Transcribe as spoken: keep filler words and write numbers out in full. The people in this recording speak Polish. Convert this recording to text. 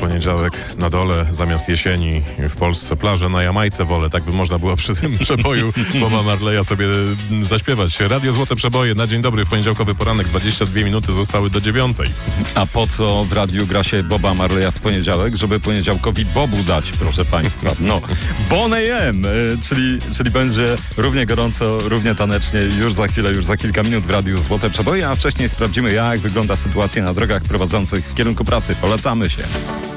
poniedziałek na dole, zamiast jesieni w Polsce plaże na Jamajce wolę, tak by można było przy tym przeboju Boba Marleya sobie zaśpiewać. Radio Złote Przeboje na dzień dobry, w poniedziałkowy poranek, dwadzieścia dwie minuty zostały do dziewiątej. A po co w radiu gra się Boba Marleya w poniedziałek? Żeby poniedziałkowi Bobu dać, proszę państwa. No, Bon A M, czyli, czyli będzie równie gorąco, równie tanecznie już za chwilę, już za kilka minut w radiu Złote Przeboje, a wcześniej sprawdzimy, jak wygląda sytuacja na drogach prowadzących w kierunku pracy. Polecamy się.